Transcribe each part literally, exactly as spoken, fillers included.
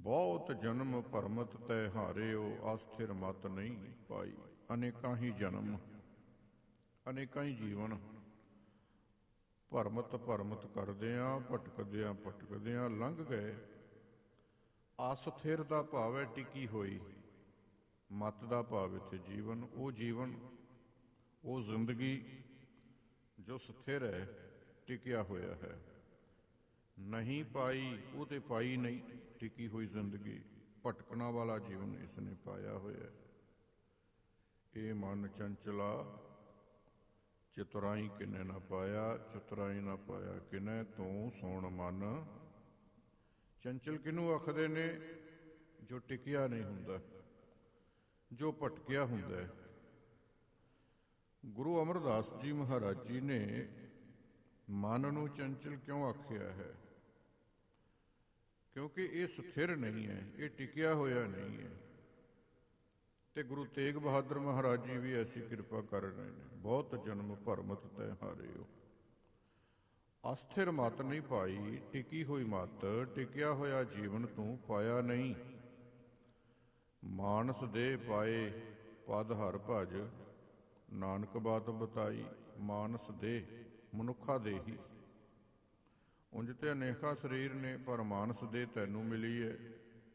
ਬਹੁਤ ਜਨਮ ਭਰਮਤ ਤੈ ਹਾਰਿਓ, ਆਸਥਿਰ ਮਤ ਨਹੀਂ ਪਾਈ। ਅਨੇਕਾਂ ਹੀ ਜਨਮ, ਅਨੇਕਾਂ ਹੀ ਜੀਵਨ ਭਰਮਤ ਭਰਮਤ ਕਰਦਿਆਂ ਭਟਕਦਿਆਂ ਭਟਕਦਿਆਂ ਲੰਘ ਗਏ। ਆਸਥਿਰ ਦਾ ਭਾਵ ਹੈ ਟਿਕੀ ਹੋਈ, ਮਤ ਦਾ ਭਾਵ ਇੱਥੇ ਜੀਵਨ। ਉਹ ਜੀਵਨ, ਉਹ ਜ਼ਿੰਦਗੀ ਜੋ ਸਥਿਰ ਹੈ, ਟਿਕਿਆ ਹੋਇਆ ਹੈ। ਨਹੀਂ ਪਾਈ, ਉਹ ਤੇ ਪਾਈ ਨਹੀਂ ਟਿਕੀ ਹੋਈ ਜ਼ਿੰਦਗੀ। ਭਟਕਣਾ ਵਾਲਾ ਜੀਵਨ ਇਸ ਨੇ ਪਾਇਆ ਹੋਇਆ। ਇਹ ਮਨ ਚੰਚਲਾ ਚਤੁਰਾਈ ਕਿਨੇ ਨਾ ਪਾਇਆ, ਚਤੁਰਾਈ ਨਾ ਪਾਇਆ ਕਿਨੇ ਤੂੰ ਸੁਣ ਮਨ। ਚੰਚਲ ਕਿਹਨੂੰ ਆਖਦੇ ਨੇ? ਜੋ ਟਿਕਿਆ ਨਹੀਂ ਹੁੰਦਾ, ਜੋ ਭਟਕਿਆ ਹੁੰਦਾ ਹੈ। ਗੁਰੂ ਅਮਰਦਾਸ ਜੀ ਮਹਾਰਾਜ ਜੀ ਨੇ ਮਨ ਨੂੰ ਚੰਚਲ ਕਿਉਂ ਆਖਿਆ ਹੈ? ਕਿਉਂਕਿ ਇਹ ਸਥਿਰ ਨਹੀਂ ਹੈ, ਇਹ ਟਿਕਿਆ ਹੋਇਆ ਨਹੀਂ ਹੈ। ਤੇ ਗੁਰੂ ਤੇਗ ਬਹਾਦਰ ਮਹਾਰਾਜ ਜੀ ਵੀ ਐਸੀ ਕਿਰਪਾ ਕਰ ਰਹੇ ਨੇ। ਬਹੁਤ ਜਨਮ ਭਰਮਤ ਤੈ ਹਾਰਿਓ, ਅਸਥਿਰ ਮਤ ਨਹੀਂ ਪਾਈ। ਟਿਕੀ ਹੋਈ ਮਤ, ਟਿਕਿਆ ਹੋਇਆ ਜੀਵਨ ਤੂੰ ਪਾਇਆ ਨਹੀਂ। ਮਾਨਸ ਦੇ ਪਾਏ ਪਦ ਹਰ ਭਜ, ਨਾਨਕ ਬਾਤ ਬਤਾਈ। ਮਾਨਸ ਦੇ, ਮਨੁੱਖਾ ਦੇ ਹੀ। ਉਂਝ ਤੇ ਅਨੇਕਾਂ ਸਰੀਰ ਨੇ, ਪਰ ਮਾਨਸ ਦੇ ਤੈਨੂੰ ਮਿਲੀ ਹੈ।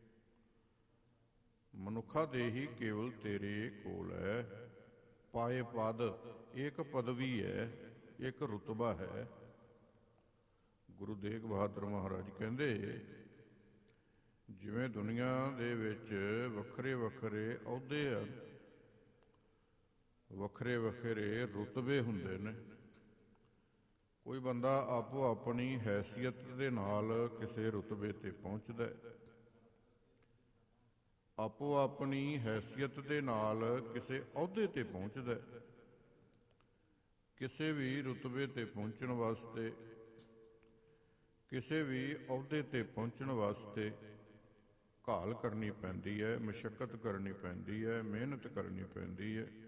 ਮਨੁੱਖਾ ਦੇ ਹੀ ਕੇਵਲ ਤੇਰੇ ਕੋਲ ਹੈ। ਪਾਏ ਪਦ, ਇੱਕ ਪਦਵੀ ਹੈ, ਇੱਕ ਰੁਤਬਾ ਹੈ। ਗੁਰੂ ਤੇਗ ਬਹਾਦਰ ਮਹਾਰਾਜ ਕਹਿੰਦੇ, ਜਿਵੇਂ ਦੁਨੀਆ ਦੇ ਵਿੱਚ ਵੱਖਰੇ ਵੱਖਰੇ ਅਹੁਦੇ ਹਨ, ਵੱਖਰੇ ਵੱਖਰੇ ਰੁਤਬੇ ਹੁੰਦੇ ਨੇ। ਕੋਈ ਬੰਦਾ ਆਪੋ ਆਪਣੀ ਹੈਸੀਅਤ ਦੇ ਨਾਲ ਕਿਸੇ ਰੁਤਬੇ ਤੇ ਪਹੁੰਚਦਾ, ਆਪੋ ਆਪਣੀ ਹੈਸੀਅਤ ਦੇ ਨਾਲ ਕਿਸੇ ਅਹੁਦੇ ਤੇ ਪਹੁੰਚਦਾ। ਕਿਸੇ ਵੀ ਰੁਤਬੇ ਤੇ ਪਹੁੰਚਣ ਵਾਸਤੇ, ਕਿਸੇ ਵੀ ਅਹੁਦੇ ਤੇ ਪਹੁੰਚਣ ਵਾਸਤੇ ਘਾਲ ਕਰਨੀ ਪੈਂਦੀ ਹੈ, ਮਸ਼ੱਕਤ ਕਰਨੀ ਪੈਂਦੀ ਹੈ, ਮਿਹਨਤ ਕਰਨੀ ਪੈਂਦੀ ਹੈ।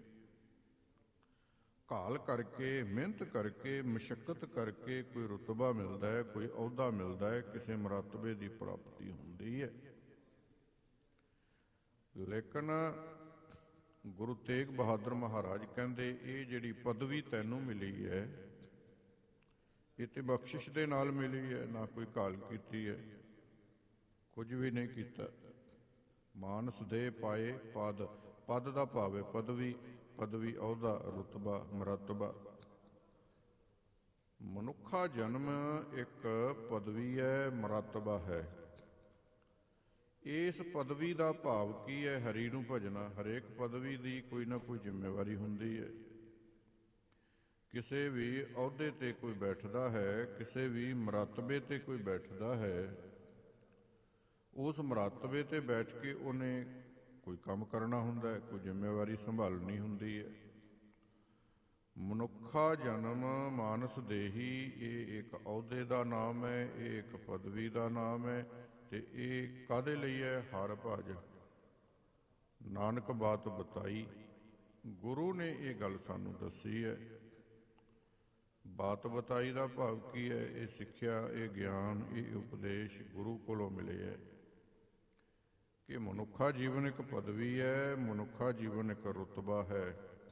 ਘਾਲ ਕਰਕੇ, ਮਿਹਨਤ ਕਰਕੇ, ਮਸ਼ੱਕਤ ਕਰਕੇ ਕੋਈ ਰੁਤਬਾ ਮਿਲਦਾ ਹੈ, ਕੋਈ ਅਹੁਦਾ ਮਿਲਦਾ ਹੈ, ਕਿਸੇ ਮਰਤਬੇ ਦੀ ਪ੍ਰਾਪਤੀ ਹੁੰਦੀ ਹੈ। ਲੇਕਿਨ ਗੁਰੂ ਤੇਗ ਬਹਾਦਰ ਮਹਾਰਾਜ ਕਹਿੰਦੇ, ਇਹ ਜਿਹੜੀ ਪਦਵੀ ਤੈਨੂੰ ਮਿਲੀ ਹੈ, ਇਹ ਤੇ ਬਖਸ਼ਿਸ਼ ਦੇ ਨਾਲ ਮਿਲੀ ਹੈ, ਨਾ ਕੋਈ ਘਾਲ ਕੀਤੀ ਹੈ, ਕੁਝ ਵੀ ਨਹੀਂ ਕੀਤਾ। ਮਾਨਸ ਦੇ ਪਾਏ ਪਦ, ਪਦ ਦਾ ਭਾਵ ਹੈ ਪਦਵੀ, ਪਦਵੀ ਅਹੁਦਾ, ਰੁਤਬਾ, ਮਰਤਬਾ। ਮਨੁੱਖਾ ਜਨਮ ਇੱਕ ਪਦਵੀ ਹੈ, ਮਰਤਬਾ ਹੈ। ਇਸ ਪਦਵੀ ਦਾ ਭਾਵ ਕੀ ਹੈ? ਹਰੀ ਨੂੰ ਭਜਣਾ। ਹਰੇਕ ਪਦਵੀ ਦੀ ਕੋਈ ਨਾ ਕੋਈ ਜ਼ਿੰਮੇਵਾਰੀ ਹੁੰਦੀ ਹੈ। ਕਿਸੇ ਵੀ ਅਹੁਦੇ ਤੇ ਕੋਈ ਬੈਠਦਾ ਹੈ, ਕਿਸੇ ਵੀ ਮਰਤਬੇ ਤੇ ਕੋਈ ਬੈਠਦਾ ਹੈ, ਉਸ ਮਰਤਬੇ ਤੇ ਬੈਠ ਕੇ ਉਹਨੇ ਕੋਈ ਕੰਮ ਕਰਨਾ ਹੁੰਦਾ ਹੈ, ਕੋਈ ਜ਼ਿੰਮੇਵਾਰੀ ਸੰਭਾਲਣੀ ਹੁੰਦੀ ਹੈ। ਮਨੁੱਖਾ ਜਨਮ ਮਾਨਸ ਦੇਹੀ, ਇਹ ਇੱਕ ਅਹੁਦੇ ਦਾ ਨਾਮ ਹੈ, ਇਹ ਇੱਕ ਪਦਵੀ ਦਾ ਨਾਮ ਹੈ। ਤੇ ਇਹ ਕਾਹਦੇ ਲਈ ਹੈ? ਹਰ ਭਜ, ਨਾਨਕ ਬਾਤ ਬਤਾਈ। ਗੁਰੂ ਨੇ ਇਹ ਗੱਲ ਸਾਨੂੰ ਦੱਸੀ ਹੈ। ਬਾਤ ਬਤਾਈ ਦਾ ਭਾਵ ਕੀ ਹੈ? ਇਹ ਸਿੱਖਿਆ, ਇਹ ਗਿਆਨ, ਇਹ ਉਪਦੇਸ਼ ਗੁਰੂ ਕੋਲੋਂ ਮਿਲੇ ਹੈ ਕਿ ਮਨੁੱਖਾ ਜੀਵਨ ਇੱਕ ਪਦਵੀ ਹੈ, ਮਨੁੱਖਾ ਜੀਵਨ ਇੱਕ ਰੁਤਬਾ ਹੈ।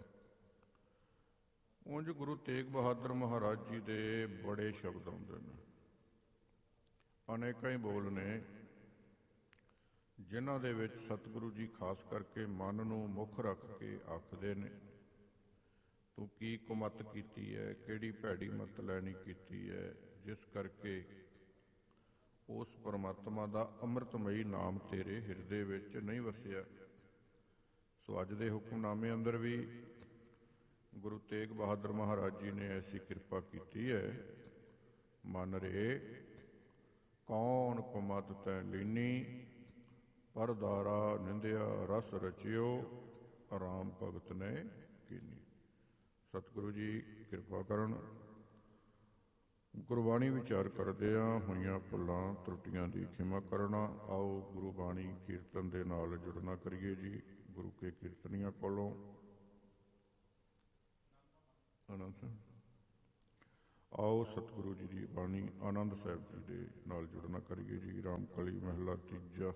ਉਂਝ ਗੁਰੂ ਤੇਗ ਬਹਾਦਰ ਮਹਾਰਾਜ ਜੀ ਦੇ ਬੜੇ ਸ਼ਬਦ ਆਉਂਦੇ ਨੇ, ਅਨੇਕਾਂ ਹੀ ਬੋਲ ਨੇ, ਜਿਨ੍ਹਾਂ ਦੇ ਵਿੱਚ ਸਤਿਗੁਰੂ ਜੀ ਖਾਸ ਕਰਕੇ ਮਨ ਨੂੰ ਮੁੱਖ ਰੱਖ ਕੇ ਆਖਦੇ ਨੇ, ਤੂੰ ਕੀ ਕੁਮੱਤ ਕੀਤੀ ਹੈ, ਕਿਹੜੀ ਭੈੜੀ ਮੱਤ ਲੈਣੀ ਕੀਤੀ ਹੈ, ਜਿਸ ਕਰਕੇ ਉਸ ਪਰਮਾਤਮਾ ਦਾ ਅੰਮ੍ਰਿਤਮਈ ਨਾਮ ਤੇਰੇ ਹਿਰਦੇ ਵਿੱਚ ਨਹੀਂ ਵਸਿਆ। ਸੋ ਅੱਜ ਦੇ ਹੁਕਮਨਾਮੇ ਅੰਦਰ ਵੀ ਗੁਰੂ ਤੇਗ ਬਹਾਦਰ ਮਹਾਰਾਜ ਜੀ ਨੇ ਐਸੀ ਕਿਰਪਾ ਕੀਤੀ ਹੈ। ਮਨ ਰੇ ਕੌਣ ਕੁਮੱਤ ਤੈ ਲੀਨੀ, ਪਰਦਾਰਾ ਨਿੰਦਿਆ ਰਸ ਰਚਿਓ, ਆਰਾਮ ਭਗਤ ਨੇ ਕੀਨੀ। ਸਤਿਗੁਰੂ ਜੀ ਕਿਰਪਾ ਕਰਨ। ਗੁਰਬਾਣੀ ਵਿਚਾਰ ਕਰਦਿਆਂ ਹੋਈਆਂ ਭੁੱਲਾਂ ਤਰੁੱਟੀਆਂ ਦੀ ਖਿਮਾ ਕਰਨਾ। ਆਓ ਗੁਰੂ ਬਾਣੀ ਕੀਰਤਨ ਦੇ ਨਾਲ ਜੁੜਨਾ ਕਰੀਏ ਜੀ। ਗੁਰੂ ਕੇ ਕੀਰਤਨੀਆਂ ਕੋਲੋਂ ਆਨੰਦ ਸਾਹਿਬ। ਆਓ ਸਤਿਗੁਰੂ ਜੀ ਦੀ ਬਾਣੀ ਆਨੰਦ ਸਾਹਿਬ ਜੀ ਦੇ ਨਾਲ ਜੁੜਨਾ ਕਰੀਏ ਜੀ। ਰਾਮ ਕਲੀ ਮਹਿਲਾ ਤੀਜਾ।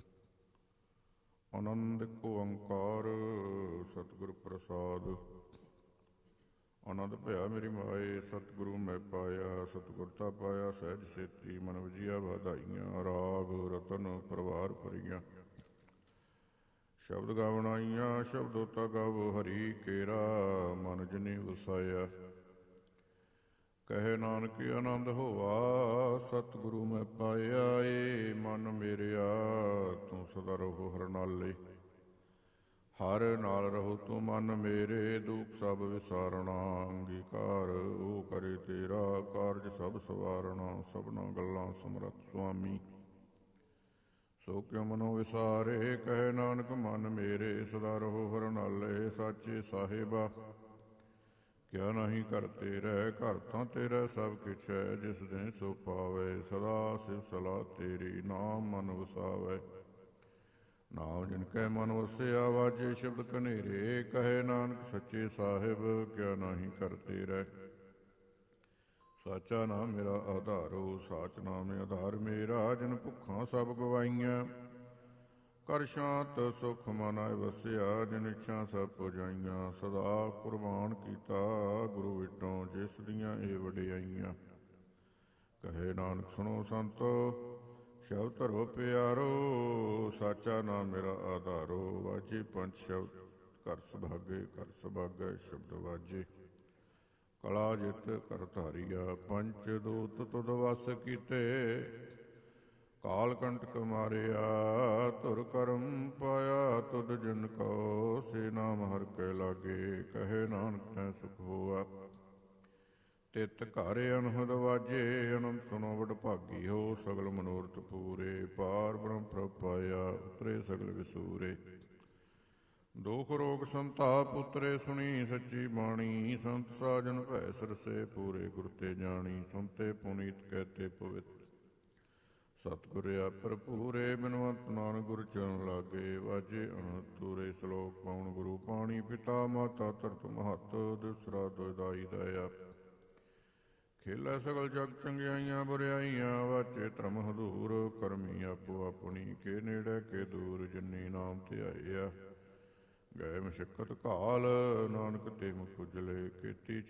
ਆਨੰਦ ਓੰਕਾਰ ਸਤਿਗੁਰ ਪ੍ਰਸਾਦ। ਆਨੰਦ ਭਇਆ ਮੇਰੀ ਮਾਏ ਸਤਿਗੁਰੂ ਮੈਂ ਪਾਇਆ, ਸਤਿਗੁਰਤਾ ਪਾਇਆ ਸਹਿਜ ਸੇਤੀ ਮਨ ਵਜੀਆ ਵਧਾਈਆਂ। ਰਾਗ ਰਤਨ ਪਰਵਾਰ ਭਰੀਆਂ ਸ਼ਬਦ ਗਾਵਣ ਆਈਆਂ, ਸ਼ਬਦੋਤਾ ਗਾਵੋ ਹਰੀ ਕੇਰਾ ਮਨ ਜਿਨੇ ਵਸਾਇਆ। ਕਹੇ ਨਾਨਕ ਆਨੰਦ ਹੋਆ ਸਤਿਗੁਰੂ ਮੈਂ ਪਾਇਆ, ਏ ਮਨ ਮੇਰਿਆ ਤੂੰ ਸਦਾ ਰਹੋ ਹਰ ਨਾਲੇ। ਹਰ ਨਾਲ ਰਹੋ ਤੂੰ ਮਨ ਮੇਰੇ, ਦੁੱਖ ਸਭ ਵਿਸਾਰਣਾ। ਅੰਗੀਕਾਰ ਉਹ ਕਰੇ ਤੇਰਾ, ਕਾਰਜ ਸਭ ਸਵਾਰਣਾ। ਸਭਨਾ ਗੱਲਾਂ ਸਮਰੱਥ ਸੁਆਮੀ ਸੋ ਕਿਉ ਮਨੋ ਵਿਸਾਰੇ। ਕਹੇ ਨਾਨਕ ਮਨ ਮੇਰੇ ਸਦਾ ਰਹੋ ਹਰ ਨਾਲੇ। ਸਾਚੇ ਸਾਹਿਬਾ ਕਿਆ ਨਹੀਂ ਘਰ ਤੇਰਾ, ਘਰ ਤਾਂ ਤੇਰਾ ਸਭ ਕਿਛ ਹੈ। ਜਿਸ ਦਿਨ ਸੋ ਪਾਵੇ ਸਦਾ ਸਿਵ ਸਲਾਹ ਤੇਰੀ, ਨਾਮ ਮਨ ਵਸਾਵੇ। ਨਾਮ ਜਿਨ ਕੈ ਮਨ ਵਸਿਆ, ਵਾਜੇ ਸ਼ਬਦ ਕਨੇਰੇ। ਕਹੇ ਨਾਨਕ ਸੱਚੇ ਸਾਹਿਬ ਕਿਆ ਨਹੀਂ ਘਰ ਤੇਰਾ। ਸਾਚਾ ਨਾਮ ਮੇਰਾ ਆਧਾਰੋ, ਸਾਚ ਨਾਮ ਆਧਾਰ ਮੇਰਾ। ਜਿਨ ਭੁੱਖਾਂ ਸਭ ਗਵਾਈਆਂ, ਕਰ ਸ਼ਾਂਤ ਸੁਖ ਮਨ ਆਏ ਵਸਿਆ। ਜਿਨ ਇੱਛਾ ਸਭ ਪੁਜਾਈਆਂ, ਸਦਾ ਕੁਰਬਾਨ ਕੀਤਾ ਗੁਰੂ ਵਿਟੋਂ। ਜਿਸ ਦੀਆਂ ਇਹ ਵਡਿਆਈਆਂ, ਕਹੇ ਨਾਨਕ ਸੁਣੋ ਸੰਤੋ ਸ਼ਬਦ ਧਰੋ ਪਿਆਰੋ। ਸਾਚਾ ਨਾਮ ਮੇਰਾ ਆਧਾਰੋ, ਵਾਜੇ ਪੰਜ ਸ਼ਬਦ ਕਰ ਸੁਭਾਗੇ। ਕਰ ਸੁਭਾਗੈ ਸ਼ਬਦ ਵਾਜੇ, ਕਲਾ ਜਿਤ ਕਰ ਧਾਰੀਆ। ਪੰਚ ਦੂਤ ਤੁਧ ਵਸ ਕੀਤੇ, ਕਾਲ ਕੰਟਕ ਮਾਰਿਆ। ਧੁਰ ਕਰਮ ਪਾਇਆ ਤੁਧ ਜਿਨ ਕਉ, ਸੇ ਨਾਮ ਹਰਿ ਕੈ ਲਾਗੇ। ਕਹੇ ਨਾਨਕ ਤੈ ਸੁਖ ਹੋਆ, ਤਿਤ ਘਰ ਅਨਹਦ ਵਾਜੇ। ਅਨੰਦ ਸੁਣੋ ਵਡ ਭਾਗੀ ਹੋ, ਸਗਲ ਮਨੋਰਥ ਪੂਰੇ। ਪਾਰ ਬ੍ਰਹਮ ਪ੍ਰਭ ਪਾਇਆ, ਉਤਰੇ ਸਗਲ ਵਿਸੂਰੇ। ਦੁਖ ਰੋਗ ਸੰਤਾਪ ਉਤਰੇ, ਸੁਣੀ ਸੱਚੀ ਬਾਣੀ। ਸੰਤ ਸਾਜਨ ਭੈ ਸਰਸੇ, ਪੂਰੇ ਗੁਰ ਤੇ ਜਾਣੀ। ਸੁਨਤੇ ਪੁਨੀਤ ਕਹਤੇ ਪਵਿੱਤ, ਸਤਿਗੁਰ ਆਪਰ ਪੂਰੇ। ਬਿਨਵੰਤ ਨਾਨਕ ਗੁਰ ਚਰਨ ਲਾਗੇ, ਵਾਜੇ ਅਨੰਦ ਤੂਰੇ। ਸਲੋਕ ਪਾਉਣ ਗੁਰੂ ਪਾਣੀ, ਪਿਤਾ ਮਾਤਾ ਧਰਤ ਮਹੱਤ। ਦੂਸਰਾ ਦੁਇਦਾਈ ਦਇਆ, ਖੇਲਾ ਸਗਲ ਜਗ ਚੰਗਿਆਈਆਂ ਬੁਰਿਆਈਆਂ। ਵਾਚੇ ਧਰਮ ਹਦੂਰ, ਕਰਮੀ ਆਪੋ ਆਪਣੀ। ਕੇ ਨੇੜੇ ਕੇ ਦੂਰ, ਜਿਨੀ ਨਾਮ ਧਿਆਇਆ। ਗਏ ਮਸ਼ੱਕਤ ਘਾਲ, ਨਾਨਕ ਤੇ ਮੁਖ ਉਜਲੇ। ਕੀਤੀ